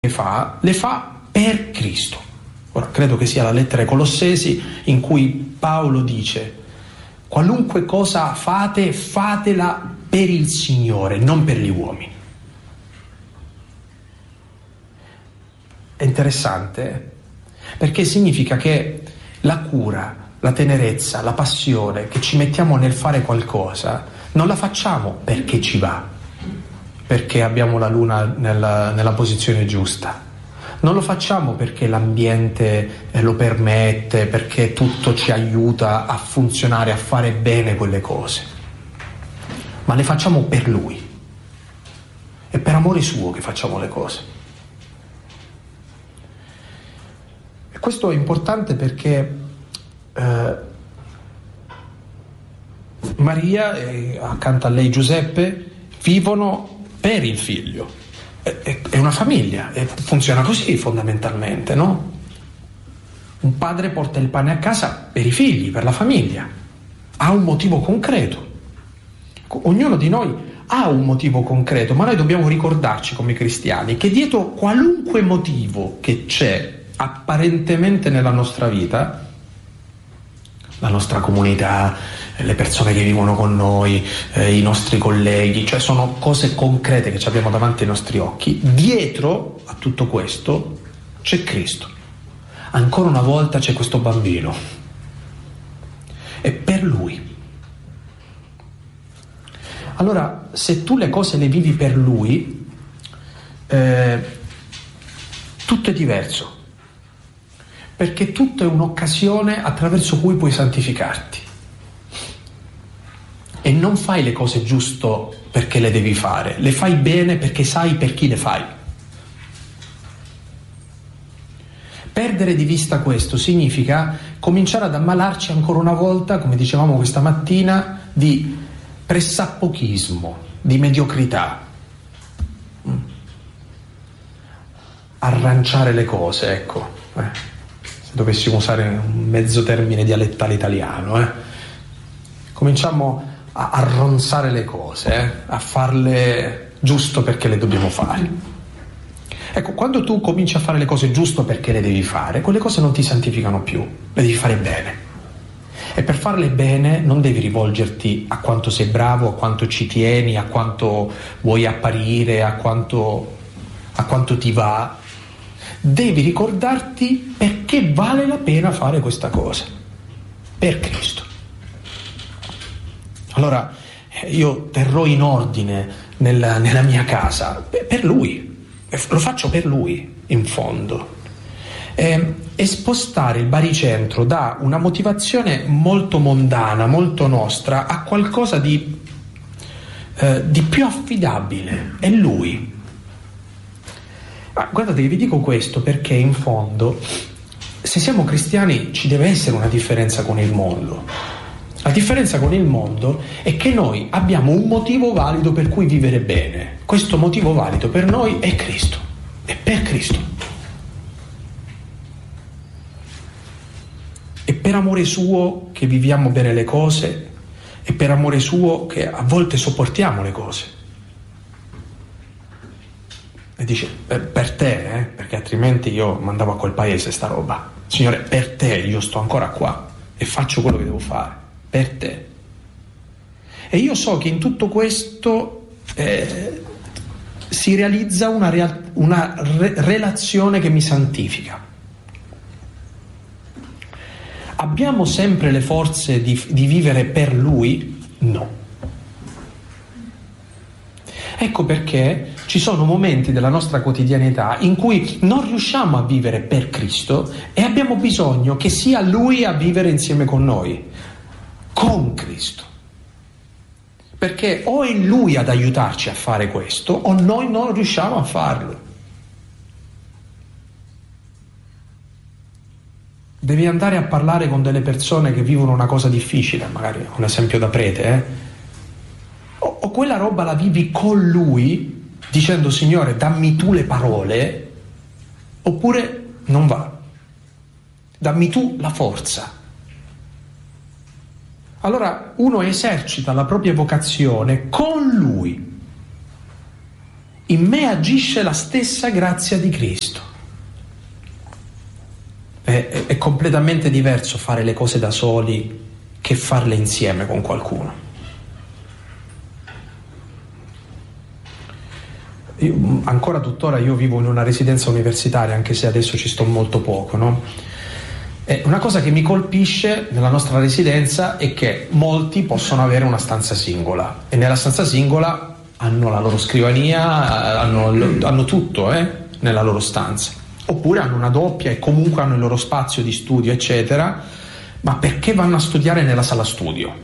fa, le fa per Cristo. Ora, credo che sia la lettera ai Colossesi in cui Paolo dice: qualunque cosa fate, fatela per il Signore, non per gli uomini. È interessante, perché significa che la cura, la tenerezza, la passione che ci mettiamo nel fare qualcosa non la facciamo perché ci va, perché abbiamo la luna nella posizione giusta. Non lo facciamo perché l'ambiente lo permette, perché tutto ci aiuta a funzionare, a fare bene quelle cose, ma le facciamo per Lui. È per amore suo che facciamo le cose. E questo è importante perché Maria e accanto a lei Giuseppe vivono per il figlio. È una famiglia, e funziona così fondamentalmente, no? Un padre porta il pane a casa per i figli, per la famiglia, ha un motivo concreto. Ognuno di noi ha un motivo concreto, ma noi dobbiamo ricordarci come cristiani che dietro qualunque motivo che c'è apparentemente nella nostra vita, la nostra comunità, le persone che vivono con noi, i nostri colleghi, cioè sono cose concrete che abbiamo davanti ai nostri occhi. Dietro a tutto questo c'è Cristo. Ancora una volta c'è questo bambino. È per Lui. Allora, se tu le cose le vivi per Lui, tutto è diverso. Perché tutto è un'occasione attraverso cui puoi santificarti. E non fai le cose giusto perché le devi fare, le fai bene perché sai per chi le fai. Perdere di vista questo significa cominciare ad ammalarci ancora una volta, come dicevamo questa mattina, di pressappochismo, di mediocrità. Arranciare le cose, ecco. Se dovessimo usare un mezzo termine dialettale italiano, cominciamo a arronzare le cose, a farle giusto perché le dobbiamo fare. Ecco, quando tu cominci a fare le cose giusto perché le devi fare, quelle cose non ti santificano più, le devi fare bene. E per farle bene non devi rivolgerti a quanto sei bravo, a quanto ci tieni, a quanto vuoi apparire, a quanto ti va. Devi ricordarti perché vale la pena fare questa cosa, per Cristo. Allora io terrò in ordine nella mia casa per Lui, lo faccio per Lui in fondo, e spostare il baricentro da una motivazione molto mondana, molto nostra, a qualcosa di più affidabile, è Lui. Guardate che vi dico questo perché in fondo, se siamo cristiani, ci deve essere una differenza con il mondo. La differenza con il mondo è che noi abbiamo un motivo valido per cui vivere bene. Questo motivo valido per noi è Cristo, è per Cristo. È per amore suo che viviamo bene le cose, è per amore suo che a volte sopportiamo le cose. E dice, per te, perché altrimenti io mandavo a quel paese sta roba. Signore, per te io sto ancora qua e faccio quello che devo fare, per te. E io so che in tutto questo si realizza una relazione che mi santifica. Abbiamo sempre le forze di vivere per Lui? No. Ecco perché ci sono momenti della nostra quotidianità in cui non riusciamo a vivere per Cristo e abbiamo bisogno che sia Lui a vivere insieme con noi, con Cristo. Perché o è Lui ad aiutarci a fare questo o noi non riusciamo a farlo. Devi andare a parlare con delle persone che vivono una cosa difficile, magari un esempio da prete, o quella roba la vivi con Lui dicendo Signore dammi tu le parole, oppure non va, dammi tu la forza. Allora uno esercita la propria vocazione con Lui, in me agisce la stessa grazia di Cristo. È completamente diverso fare le cose da soli che farle insieme con qualcuno. Ancora tuttora io vivo in una residenza universitaria, anche se adesso ci sto molto poco, no? E una cosa che mi colpisce nella nostra residenza è che molti possono avere una stanza singola, e nella stanza singola hanno la loro scrivania, hanno tutto nella loro stanza, oppure hanno una doppia e comunque hanno il loro spazio di studio, eccetera. Ma perché vanno a studiare nella sala studio?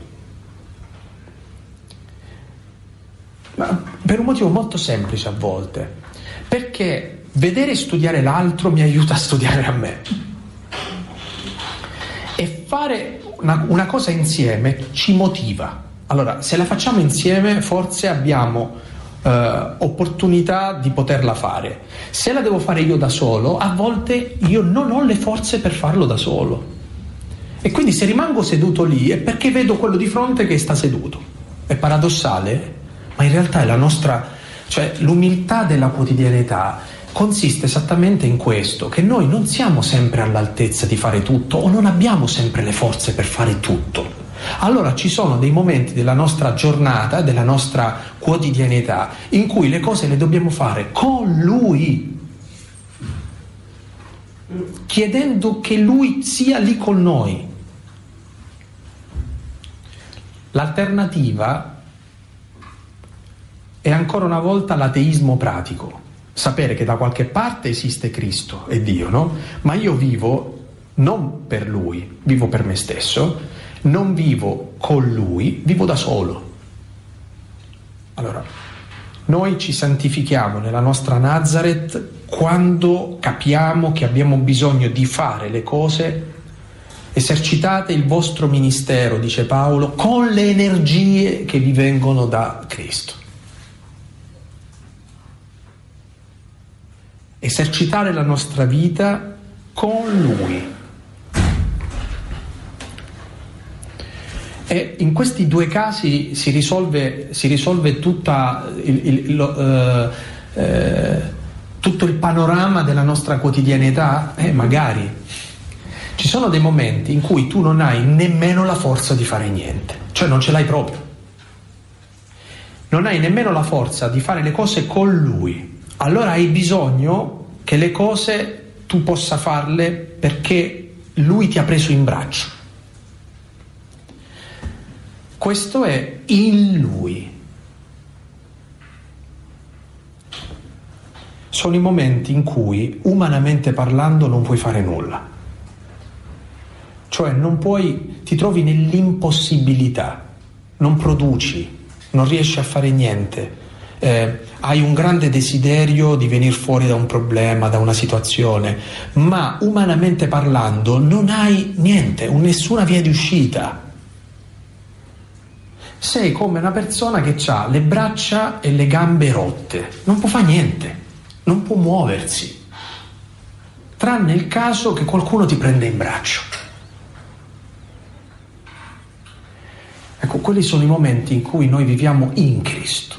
Ma per un motivo molto semplice a volte, perché vedere studiare l'altro mi aiuta a studiare a me, e fare una cosa insieme ci motiva. Allora, se la facciamo insieme forse abbiamo opportunità di poterla fare. Se la devo fare io da solo, a volte io non ho le forze per farlo da solo, e quindi se rimango seduto lì è perché vedo quello di fronte che sta seduto. È paradossale, ma in realtà è la nostra, cioè l'umiltà della quotidianità consiste esattamente in questo, che noi non siamo sempre all'altezza di fare tutto, o non abbiamo sempre le forze per fare tutto. Allora ci sono dei momenti della nostra giornata, della nostra quotidianità, in cui le cose le dobbiamo fare con Lui, chiedendo che Lui sia lì con noi. L'alternativa è ancora una volta l'ateismo pratico, sapere che da qualche parte esiste Cristo e Dio, no? Ma io vivo non per Lui, vivo per me stesso, non vivo con Lui, vivo da solo. Allora, noi ci santifichiamo nella nostra Nazareth quando capiamo che abbiamo bisogno di fare le cose. Esercitate il vostro ministero, dice Paolo, con le energie che vi vengono da Cristo. Esercitare la nostra vita con Lui. E in questi due casi si risolve tutto il panorama della nostra quotidianità? Magari. Ci sono dei momenti in cui tu non hai nemmeno la forza di fare niente, cioè non ce l'hai proprio. Non hai nemmeno la forza di fare le cose con Lui. Allora hai bisogno che le cose tu possa farle perché Lui ti ha preso in braccio. Questo è in Lui. Sono i momenti in cui, umanamente parlando, non puoi fare nulla. Cioè ti trovi nell'impossibilità, non produci, non riesci a fare niente, hai un grande desiderio di venire fuori da un problema, da una situazione, ma umanamente parlando non hai niente, nessuna via di uscita. Sei come una persona che ha le braccia e le gambe rotte, non può fare niente, non può muoversi, tranne il caso che qualcuno ti prende in braccio. Ecco, quelli sono i momenti in cui noi viviamo in Cristo.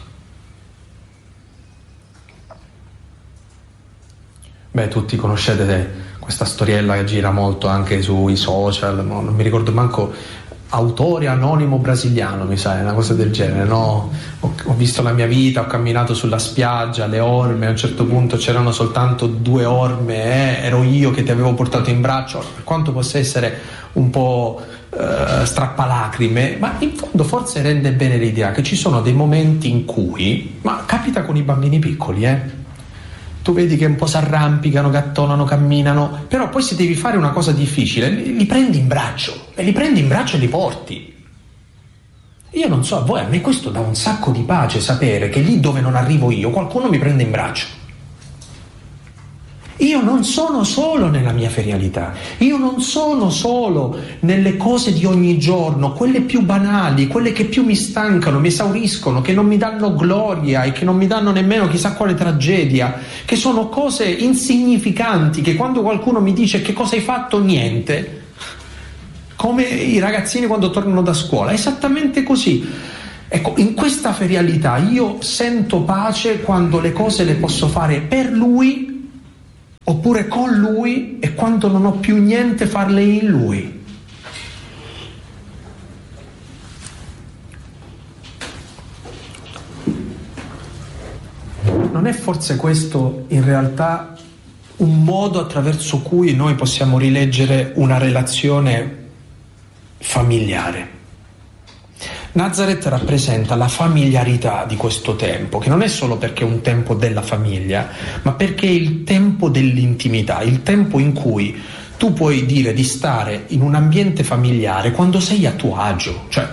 Beh, tutti conoscete questa storiella che gira molto anche sui social, no? Non mi ricordo manco, autore anonimo brasiliano, mi sa, una cosa del genere, no? Ho visto la mia vita, ho camminato sulla spiaggia, le orme, a un certo punto c'erano soltanto 2 orme, ero io che ti avevo portato in braccio. Per quanto possa essere un po' strappalacrime, ma in fondo forse rende bene l'idea che ci sono dei momenti in cui, ma capita con i bambini piccoli, tu vedi che un po' si arrampicano, gattonano, camminano, però poi se devi fare una cosa difficile li prendi in braccio e li porti. Io non so a voi, a me questo dà un sacco di pace, sapere che lì dove non arrivo io qualcuno mi prende in braccio. Io non sono solo nella mia ferialità, io non sono solo nelle cose di ogni giorno, quelle più banali, quelle che più mi stancano, mi esauriscono, che non mi danno gloria e che non mi danno nemmeno chissà quale tragedia, che sono cose insignificanti, che quando qualcuno mi dice che cosa hai fatto, niente, come i ragazzini quando tornano da scuola, esattamente così. Ecco, in questa ferialità io sento pace quando le cose le posso fare per lui oppure con lui, e quando non ho più niente farle in lui. Non è forse questo in realtà un modo attraverso cui noi possiamo rileggere una relazione familiare? Nazareth rappresenta la familiarità di questo tempo, che non è solo perché è un tempo della famiglia, ma perché è il tempo dell'intimità, il tempo in cui tu puoi dire di stare in un ambiente familiare quando sei a tuo agio, cioè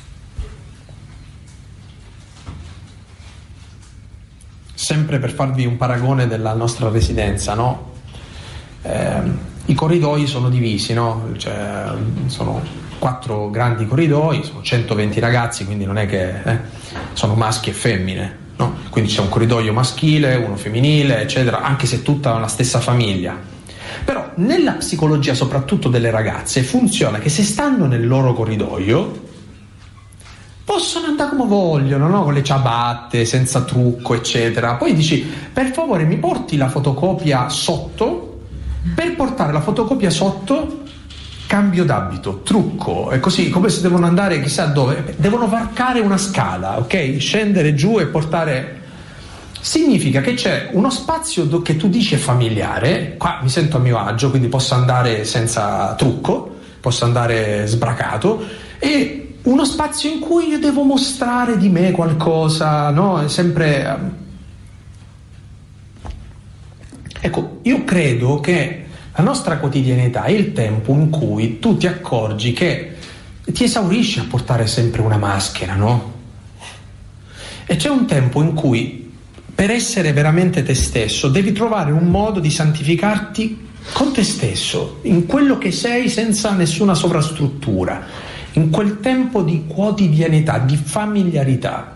sempre per farvi un paragone della nostra residenza, no? I corridoi sono divisi, no? Cioè, sono 4 grandi corridoi, sono 120 ragazzi, quindi non è che sono maschi e femmine, no? Quindi c'è un corridoio maschile, uno femminile, eccetera, anche se tutta la stessa famiglia. Però nella psicologia, soprattutto delle ragazze, funziona che se stanno nel loro corridoio possono andare come vogliono, no? Con le ciabatte, senza trucco, eccetera. Poi dici, per favore mi porti la fotocopia sotto. Per portare la fotocopia sotto cambio d'abito, trucco, è così, come se devono andare chissà dove, devono varcare una scala, ok? Scendere giù e portare. Significa che c'è uno spazio che tu dici è familiare, qua mi sento a mio agio, quindi posso andare senza trucco, posso andare sbracato, e uno spazio in cui io devo mostrare di me qualcosa, no? È sempre. Ecco, io credo che la nostra quotidianità è il tempo in cui tu ti accorgi che ti esaurisci a portare sempre una maschera, no? E c'è un tempo in cui, per essere veramente te stesso, devi trovare un modo di santificarti con te stesso, in quello che sei, senza nessuna sovrastruttura, in quel tempo di quotidianità, di familiarità.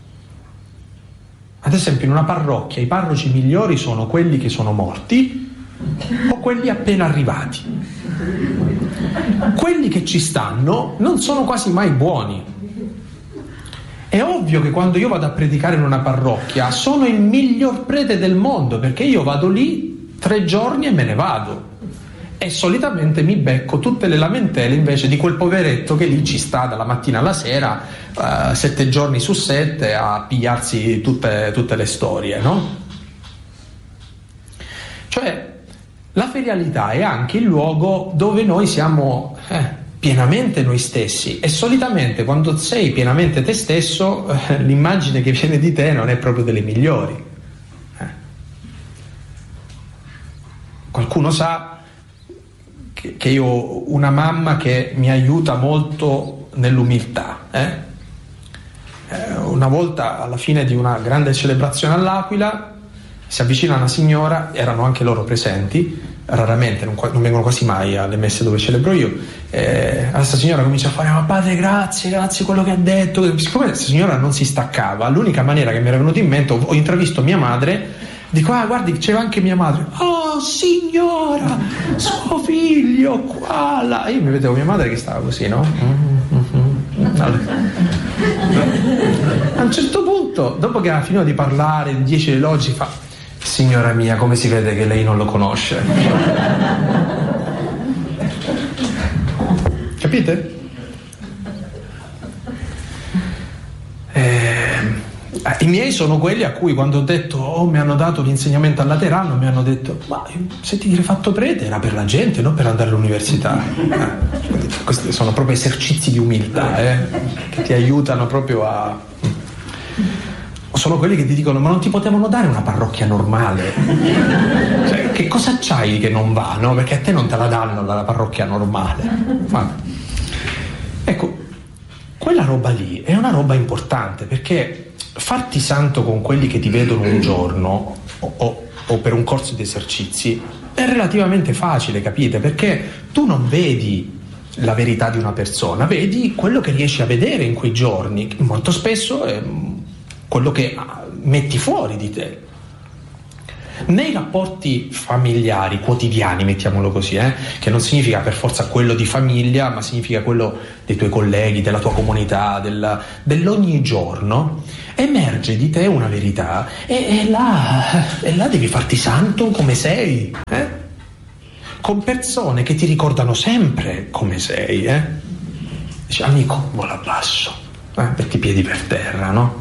Ad esempio, in una parrocchia i parroci migliori sono quelli che sono morti o quelli appena arrivati. Quelli che ci stanno non sono quasi mai buoni. È ovvio che quando io vado a predicare in una parrocchia sono il miglior prete del mondo, perché io vado lì 3 giorni e me ne vado, e solitamente mi becco tutte le lamentele invece di quel poveretto che lì ci sta dalla mattina alla sera 7 giorni su 7 a pigliarsi tutte le storie, no? Cioè la ferialità è anche il luogo dove noi siamo pienamente noi stessi, e solitamente quando sei pienamente te stesso l'immagine che viene di te non è proprio delle migliori. Qualcuno sa che io ho una mamma che mi aiuta molto nell'umiltà. Una volta, alla fine di una grande celebrazione all'Aquila, si avvicina una signora, erano anche loro presenti, raramente, non vengono quasi mai alle messe dove celebro io. Questa signora comincia a fare: ma padre, grazie quello che ha detto. Siccome questa signora non si staccava, l'unica maniera che mi era venuta in mente, ho intravisto mia madre, dico: guardi, c'era anche mia madre. Oh signora, suo figlio qua là. Io mi vedevo mia madre che stava così, no? Allora. A un certo punto, dopo che ha finito di parlare 10 elogi, fa: signora mia, come si vede che lei non lo conosce? Capite? I miei sono quelli a cui, quando ho detto mi hanno dato l'insegnamento al Laterano, mi hanno detto: ma se ti eri fatto prete era per la gente, non per andare all'università. Questi sono proprio esercizi di umiltà che ti aiutano proprio a. Sono quelli che ti dicono: ma non ti potevano dare una parrocchia normale? Cioè, che cosa c'hai che non va, no? Perché a te non te la danno la parrocchia normale. Ma ecco, quella roba lì è una roba importante, perché farti santo con quelli che ti vedono un giorno o per un corso di esercizi è relativamente facile, capite? Perché tu non vedi la verità di una persona, vedi quello che riesci a vedere in quei giorni, molto spesso è quello che metti fuori di te. Nei rapporti familiari quotidiani, mettiamolo così, che non significa per forza quello di famiglia, ma significa quello dei tuoi colleghi, della tua comunità, dell'ogni giorno, emerge di te una verità e là devi farti santo come sei, con persone che ti ricordano sempre come sei. Dici, amico, vola basso, metti i piedi per terra, no?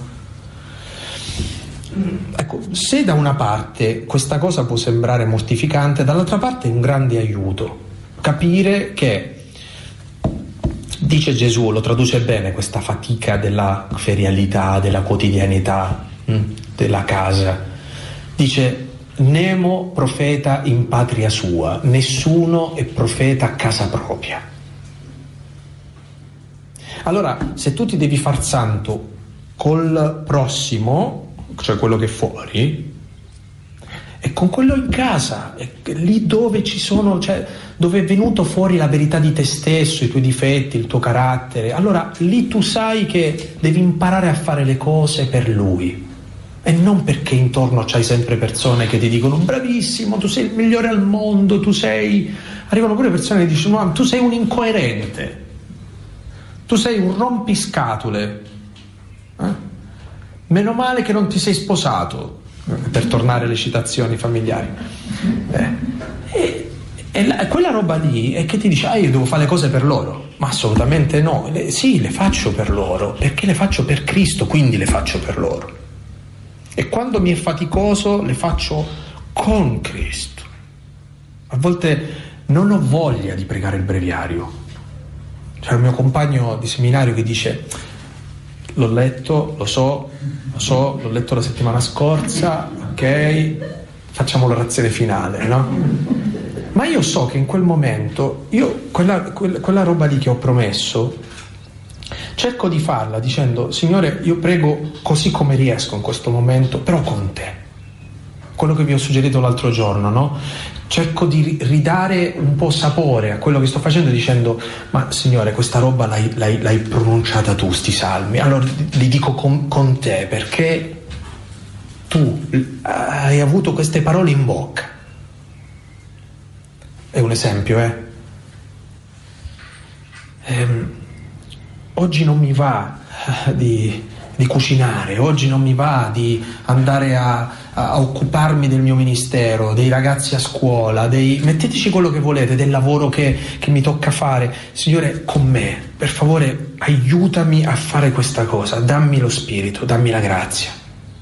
Ecco, se da una parte questa cosa può sembrare mortificante, dall'altra parte è un grande aiuto capire che, dice Gesù, lo traduce bene questa fatica della ferialità, della quotidianità, della casa, dice: Nemo profeta in patria sua, nessuno è profeta a casa propria. Allora, se tu ti devi far santo col prossimo, cioè quello che è fuori, e con quello in casa, è lì dove ci sono, cioè dove è venuto fuori la verità di te stesso, i tuoi difetti, il tuo carattere, allora lì tu sai che devi imparare a fare le cose per lui e non perché intorno c'hai sempre persone che ti dicono bravissimo, tu sei il migliore al mondo, arrivano pure persone che dicono no, tu sei un incoerente, tu sei un rompiscatole, meno male che non ti sei sposato, per tornare alle citazioni familiari. Quella roba lì è che ti dice io devo fare le cose per loro, ma assolutamente no. Sì, le faccio per loro perché le faccio per Cristo, quindi le faccio per loro, e quando mi è faticoso le faccio con Cristo. A volte non ho voglia di pregare il breviario. C'è un mio compagno di seminario che dice: l'ho letto, lo so, l'ho letto la settimana scorsa, ok, facciamo l'orazione finale, no? Ma io so che in quel momento, io quella roba lì che ho promesso, cerco di farla dicendo: Signore, io prego così come riesco in questo momento, però con te. Quello che vi ho suggerito l'altro giorno, no? Cerco di ridare un po' sapore a quello che sto facendo dicendo: ma Signore, questa roba l'hai pronunciata tu, sti salmi, allora li dico con te, perché tu hai avuto queste parole in bocca. È un esempio, oggi non mi va di cucinare, oggi non mi va di andare a occuparmi del mio ministero, dei ragazzi a scuola, metteteci quello che volete, del lavoro che mi tocca fare. Signore, con me, per favore, aiutami a fare questa cosa, dammi lo spirito, dammi la grazia.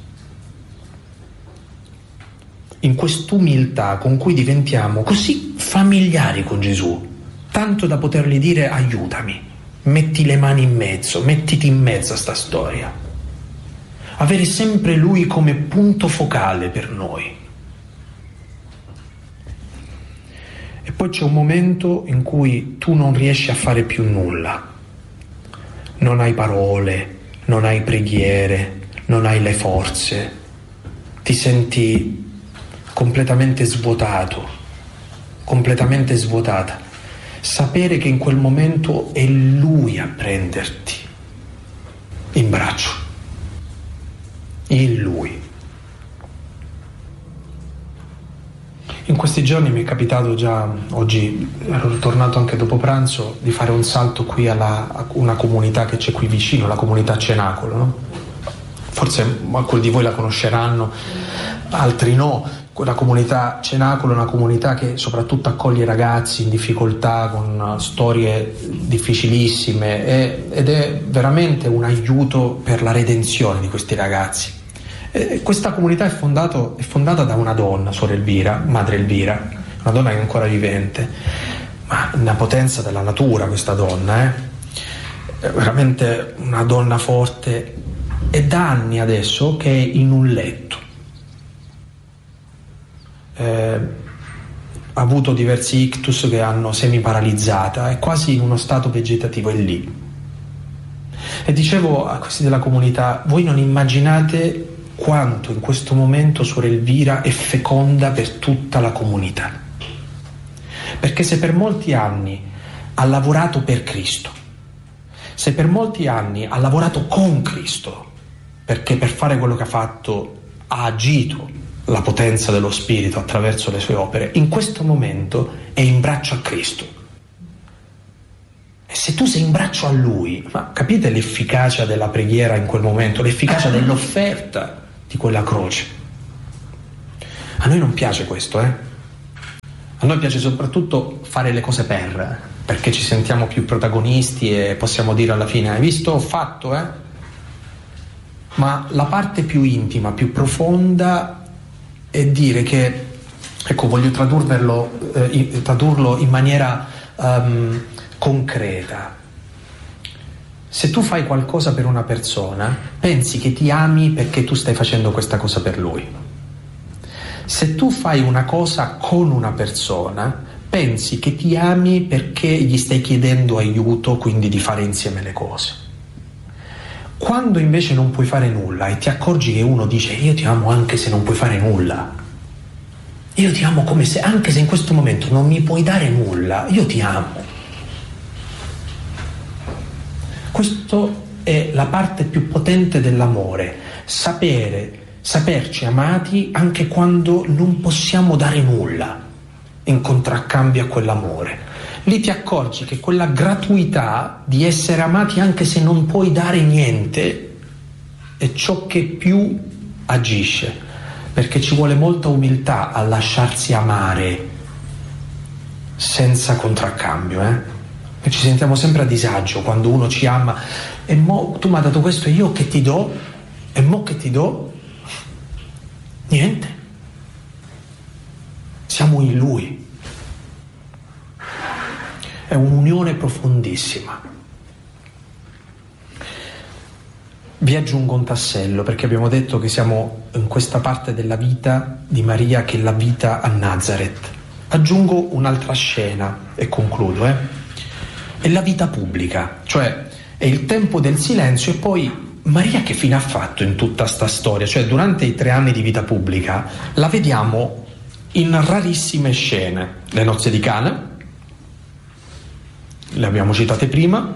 In quest'umiltà con cui diventiamo così familiari con Gesù, tanto da potergli dire: aiutami, metti le mani in mezzo, mettiti in mezzo a sta storia. Avere sempre Lui come punto focale per noi. E poi c'è un momento in cui tu non riesci a fare più nulla. Non hai parole, non hai preghiere, non hai le forze. Ti senti completamente svuotato, completamente svuotata. Sapere che in quel momento è Lui a prenderti in braccio, in Lui. In questi giorni mi è capitato già, oggi ero tornato anche dopo pranzo, di fare un salto qui a una comunità che c'è qui vicino, la comunità Cenacolo, no? Forse alcuni di voi la conosceranno, altri no. Quella comunità Cenacolo è una comunità che soprattutto accoglie ragazzi in difficoltà, con storie difficilissime, ed è veramente un aiuto per la redenzione di questi ragazzi. Questa comunità è fondata da una donna, Suor Elvira, Madre Elvira, una donna che è ancora vivente, ma una potenza della natura questa donna, è veramente una donna forte, è da anni adesso che è in un letto. Ha avuto diversi ictus che hanno semiparalizzata, è quasi in uno stato vegetativo, è lì. E dicevo a questi della comunità: voi non immaginate quanto in questo momento Suor Elvira è feconda per tutta la comunità, perché se per molti anni ha lavorato per Cristo, se per molti anni ha lavorato con Cristo, perché per fare quello che ha fatto ha agito la potenza dello Spirito attraverso le sue opere, in questo momento è in braccio a Cristo. E se tu sei in braccio a Lui, ma capite l'efficacia della preghiera in quel momento, l'efficacia dell'offerta di quella croce? A noi non piace questo, A noi piace soprattutto fare le cose perché ci sentiamo più protagonisti e possiamo dire alla fine: hai visto, ho fatto, Ma la parte più intima, più profonda è dire che, ecco, voglio tradurlo in maniera concreta. Se tu fai qualcosa per una persona, pensi che ti ami perché tu stai facendo questa cosa per lui. Se tu fai una cosa con una persona, pensi che ti ami perché gli stai chiedendo aiuto, quindi di fare insieme le cose. Quando invece non puoi fare nulla e ti accorgi che uno dice: io ti amo anche se non puoi fare nulla, io ti amo come se, anche se in questo momento non mi puoi dare nulla, io ti amo. Questo è la parte più potente dell'amore, saperci amati anche quando non possiamo dare nulla in contraccambio a quell'amore. Lì ti accorgi che quella gratuità di essere amati anche se non puoi dare niente è ciò che più agisce, perché ci vuole molta umiltà a lasciarsi amare senza contraccambio, E ci sentiamo sempre a disagio quando uno ci ama: e mo tu mi hai dato questo e io che ti do? E mo che ti do? Niente. Siamo in Lui. È un'unione profondissima. Vi aggiungo un tassello, perché abbiamo detto che siamo in questa parte della vita di Maria che è la vita a Nazareth. Aggiungo un'altra scena e concludo, È la vita pubblica, cioè è il tempo del silenzio. E poi Maria che fine ha fatto in tutta sta storia? Cioè, durante i 3 anni di vita pubblica la vediamo in rarissime scene. Le nozze di Cana, le abbiamo citate prima,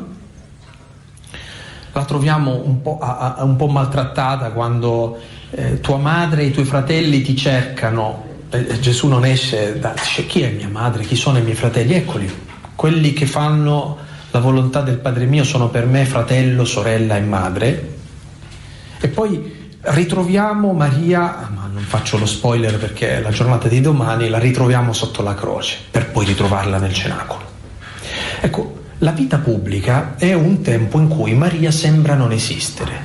la troviamo un po' maltrattata quando tua madre e i tuoi fratelli ti cercano. Gesù non esce, dice: chi è mia madre, chi sono i miei fratelli? Eccoli, quelli che fanno la volontà del Padre mio sono per me fratello, sorella e madre. E poi ritroviamo Maria, ma non faccio lo spoiler perché è la giornata di domani, la ritroviamo sotto la croce per poi ritrovarla nel cenacolo. Ecco, la vita pubblica è un tempo in cui Maria sembra non esistere.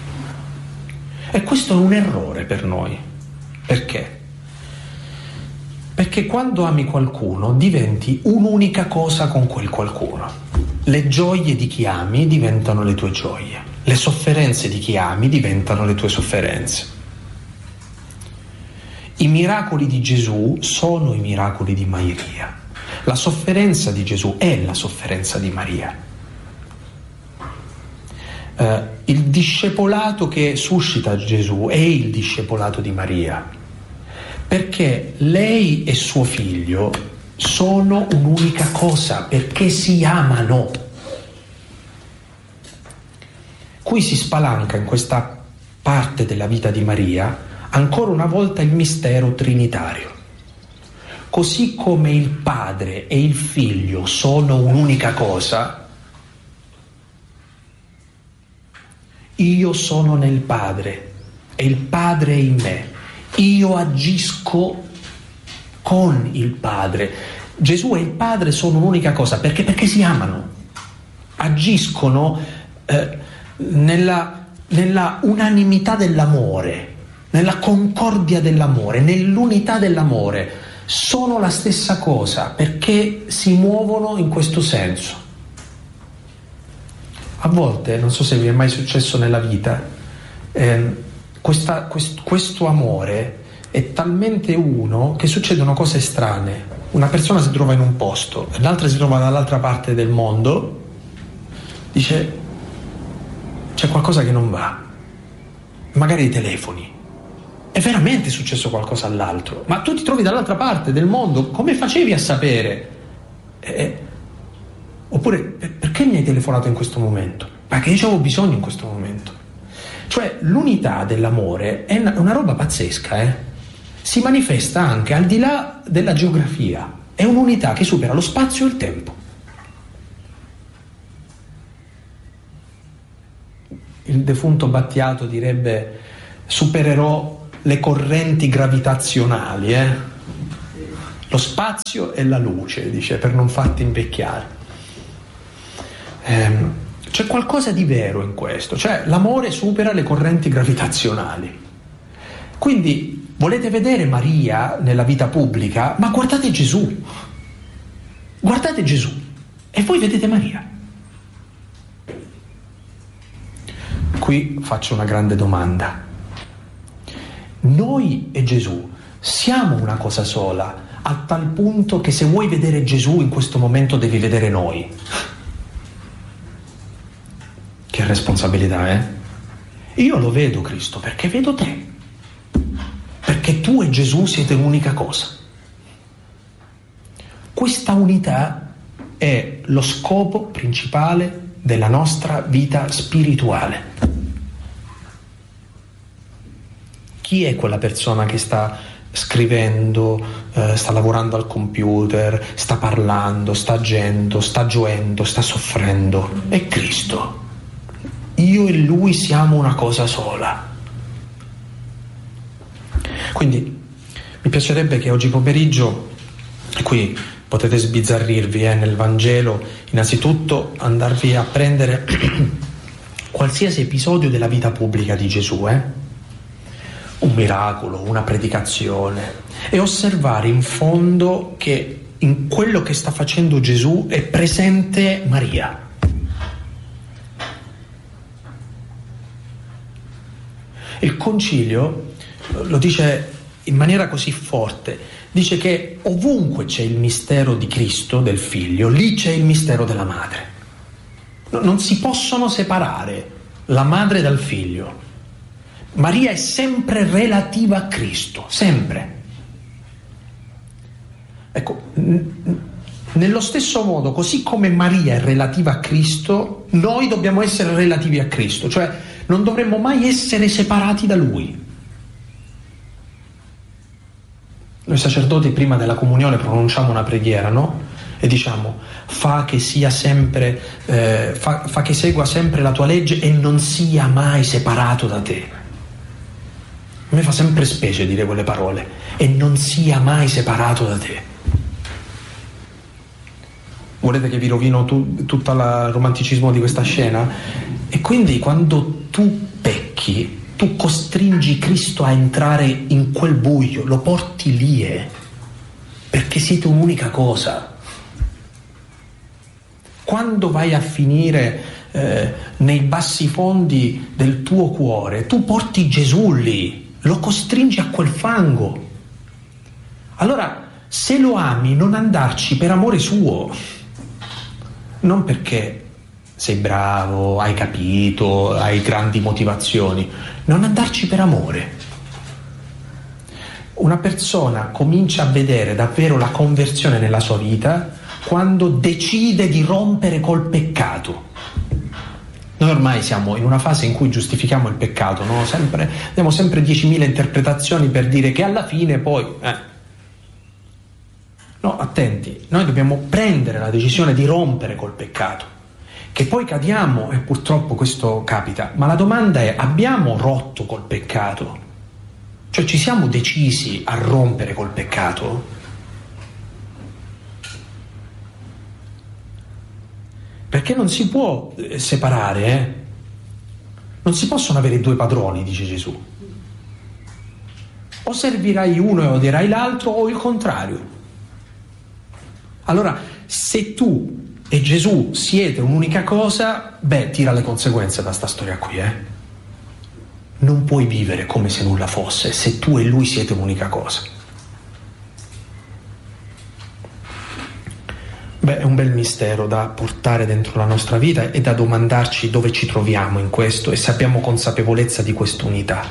E questo è un errore per noi. Perché? Perché quando ami qualcuno diventi un'unica cosa con quel qualcuno. Le gioie di chi ami diventano le tue gioie. Le sofferenze di chi ami diventano le tue sofferenze. I miracoli di Gesù sono i miracoli di Maria. La sofferenza di Gesù è la sofferenza di Maria. Il discepolato che suscita Gesù è il discepolato di Maria, perché lei e suo figlio sono un'unica cosa, perché si amano. Qui si spalanca in questa parte della vita di Maria ancora una volta il mistero trinitario. Così come il Padre e il Figlio sono un'unica cosa, io sono nel Padre e il Padre è in me. Io agisco con il Padre. Gesù e il Padre sono un'unica cosa, perché si amano. Agiscono nella unanimità dell'amore, nella concordia dell'amore, nell'unità dell'amore. Sono la stessa cosa perché si muovono in questo senso. A volte, non so se vi è mai successo nella vita, questo amore è talmente uno che succedono cose strane. Una persona si trova in un posto e l'altra si trova dall'altra parte del mondo, dice: c'è qualcosa che non va, magari i telefoni. È veramente successo qualcosa all'altro, ma tu ti trovi dall'altra parte del mondo, come facevi a sapere? Oppure, perché mi hai telefonato in questo momento? Perché io avevo bisogno in questo momento. Cioè, l'unità dell'amore è una roba pazzesca, si manifesta anche al di là della geografia. È un'unità che supera lo spazio e il tempo. Il defunto Battiato direbbe: supererò le correnti gravitazionali, lo spazio e la luce, dice, per non farti invecchiare. C'è qualcosa di vero in questo, cioè l'amore supera le correnti gravitazionali. Quindi volete vedere Maria nella vita pubblica? Ma guardate Gesù e voi vedete Maria. Qui faccio una grande domanda: noi e Gesù siamo una cosa sola, a tal punto che se vuoi vedere Gesù in questo momento devi vedere noi? Che responsabilità, eh? Io lo vedo Cristo perché vedo te, perché tu e Gesù siete un'unica cosa. Questa unità è lo scopo principale della nostra vita spirituale. Chi è quella persona che sta scrivendo, sta lavorando al computer, sta parlando, sta agendo, sta gioendo, sta soffrendo? È Cristo. Io e Lui siamo una cosa sola. Quindi mi piacerebbe che oggi pomeriggio, e qui potete sbizzarrirvi nel Vangelo, innanzitutto andarvi a prendere qualsiasi episodio della vita pubblica di Gesù, un miracolo, una predicazione, e osservare in fondo che in quello che sta facendo Gesù è presente Maria. Il Concilio lo dice in maniera così forte, dice che ovunque c'è il mistero di Cristo, del Figlio, lì c'è il mistero della Madre. Non si possono separare la Madre dal Figlio. Maria è sempre relativa a Cristo, sempre. Ecco, nello stesso modo, così come Maria è relativa a Cristo, noi dobbiamo essere relativi a Cristo, cioè non dovremmo mai essere separati da Lui. Noi sacerdoti prima della comunione pronunciamo una preghiera, no? E diciamo: fa che sia sempre, fa che segua sempre la tua legge e non sia mai separato da te. A me fa sempre specie dire quelle parole: e non sia mai separato da te. Volete che vi rovino tutto il romanticismo di questa scena? E quindi quando tu pecchi, tu costringi Cristo a entrare in quel buio, lo porti lì, perché siete un'unica cosa. Quando vai a finire nei bassi fondi del tuo cuore, tu porti Gesù lì, lo costringi a quel fango. Allora, se lo ami, non andarci per amore suo, non perché sei bravo, hai capito, hai grandi motivazioni, non andarci per amore. Una persona comincia a vedere davvero la conversione nella sua vita quando decide di rompere col peccato. Noi ormai siamo in una fase in cui giustifichiamo il peccato, no? Diamo sempre 10.000 interpretazioni per dire che alla fine poi... No, attenti, noi dobbiamo prendere la decisione di rompere col peccato. Che poi cadiamo, e purtroppo questo capita, ma la domanda è: abbiamo rotto col peccato? Cioè ci siamo decisi a rompere col peccato? Perché non si può separare, Non si possono avere due padroni, dice Gesù. O servirai uno e odierai l'altro, o il contrario. Allora, se tu e Gesù siete un'unica cosa, tira le conseguenze da sta storia qui, Non puoi vivere come se nulla fosse, se tu e Lui siete un'unica cosa. È un bel mistero da portare dentro la nostra vita e da domandarci dove ci troviamo in questo e se abbiamo consapevolezza di quest'unità,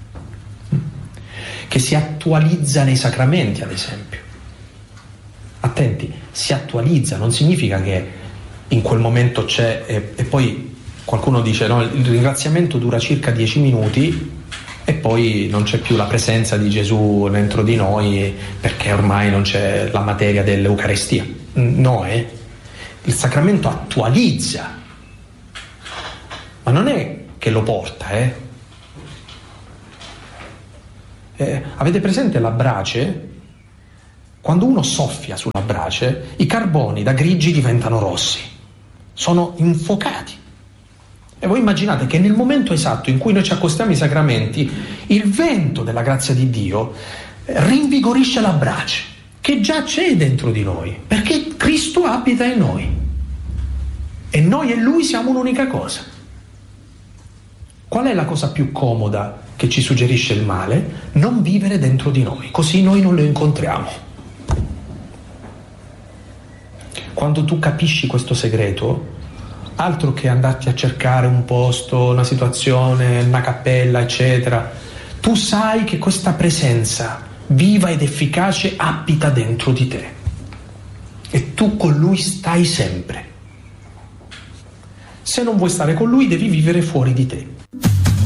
che si attualizza nei sacramenti, ad esempio. Attenti, si attualizza, non significa che in quel momento c'è e poi qualcuno dice no, il ringraziamento dura circa 10 minuti e poi non c'è più la presenza di Gesù dentro di noi perché ormai non c'è la materia dell'Eucaristia. No, il sacramento attualizza, ma non è che lo porta, avete presente la brace? Quando uno soffia sulla brace, i carboni da grigi diventano rossi, sono infuocati. E voi immaginate che nel momento esatto in cui noi ci accostiamo ai sacramenti, il vento della grazia di Dio rinvigorisce la brace, che già c'è dentro di noi, perché Cristo abita in noi. E noi e Lui siamo un'unica cosa. Qual è la cosa più comoda che ci suggerisce il male? Non vivere dentro di noi, così noi non lo incontriamo. Quando tu capisci questo segreto, altro che andarti a cercare un posto, una situazione, una cappella, eccetera, tu sai che questa presenza viva ed efficace abita dentro di te e tu con Lui stai sempre. Se non vuoi stare con Lui, devi vivere fuori di te.